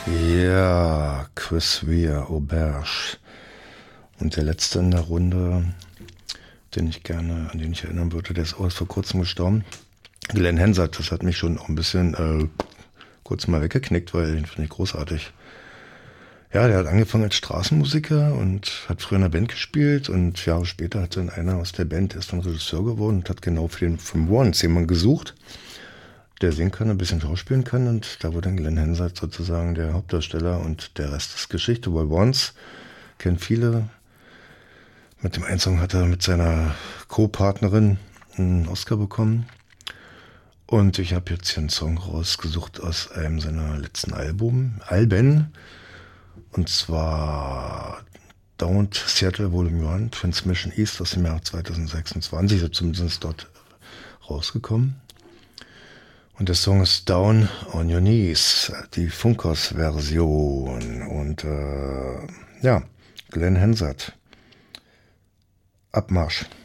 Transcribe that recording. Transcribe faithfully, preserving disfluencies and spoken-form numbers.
Ja, Chris Rea, Auberge. Und der letzte in der Runde, den ich gerne, an den ich erinnern würde, der ist auch vor kurzem gestorben. Glenn Hansard, das hat mich schon auch ein bisschen äh, kurz mal weggeknickt, weil den finde ich großartig. Ja, der hat angefangen als Straßenmusiker und hat früher in einer Band gespielt und Jahre später hat dann einer aus der Band, der ist dann Regisseur geworden und hat genau für den Film Once jemanden gesucht, der singen kann, ein bisschen schauspielen kann, und da wurde dann Glenn Hansard sozusagen der Hauptdarsteller und der Rest ist Geschichte, weil Once kennen viele. Mit dem einen Song hat er mit seiner Co-Partnerin einen Oscar bekommen. Und ich habe jetzt hier einen Song rausgesucht aus einem seiner letzten Album, Alben. Und zwar Don't Seattle Volume eins, Transmission East aus dem Jahr zwanzig sechsundzwanzig, so zumindest dort rausgekommen. Und der Song ist Down on Your Knees, die Funkos-Version. Und äh, ja, Glenn Hansard. Abmarsch.